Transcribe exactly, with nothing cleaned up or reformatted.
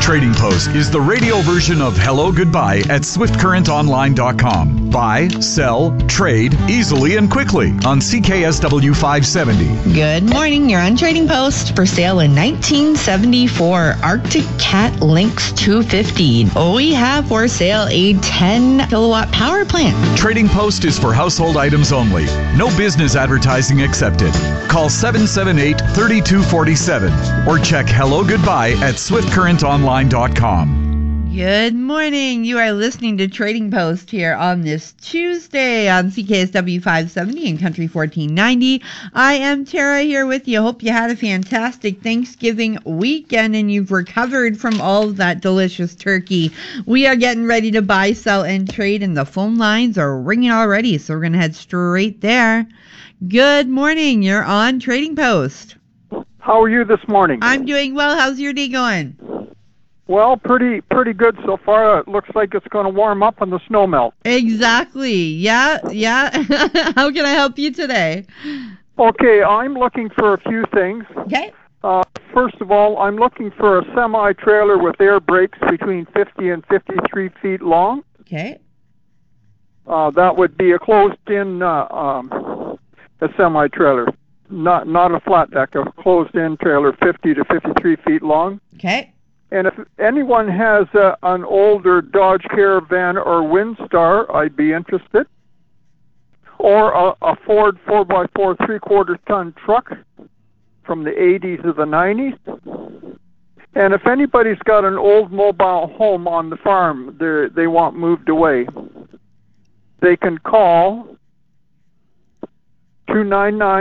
Trading Post is the radio version of Hello Goodbye at swift current online dot com. Buy, sell, trade easily and quickly on C K S W five seventy. Good morning. You're on Trading Post. For sale in nineteen seventy-four Arctic Cat Lynx two fifty. We have for sale a ten kilowatt power plant. Trading Post is for household items only. No business advertising accepted. Call seven seven eight, three two four seven or check Hello Goodbye at swift current online dot com. Good morning. You are listening to Trading Post here on this Tuesday on C K S W five seventy and Country fourteen ninety. I am Tara here with you. Hope you had a fantastic Thanksgiving weekend and you've recovered from all of that delicious turkey. We are getting ready to buy, sell, and trade, and the phone lines are ringing already, so we're going to head straight there. Good morning. You're on Trading Post. How are you this morning? I'm doing well. How's your day going? Well, pretty pretty good so far. It looks like it's going to warm up on the snow melt. Exactly. Yeah, yeah. How can I help you today? Okay, I'm looking for a few things. Okay. Uh, first of all, I'm looking for a semi-trailer with air brakes between fifty and fifty-three feet long. Okay. Uh, that would be a closed-in uh, um, a semi-trailer, not not a flat deck, a closed-in trailer, fifty to fifty-three feet long. Okay. And if anyone has uh, an older Dodge Caravan or Windstar, I'd be interested. Or a, a Ford four by four three-quarter ton truck from the eighties or the nineties. And if anybody's got an old mobile home on the farm they they want moved away, they can call two nine nine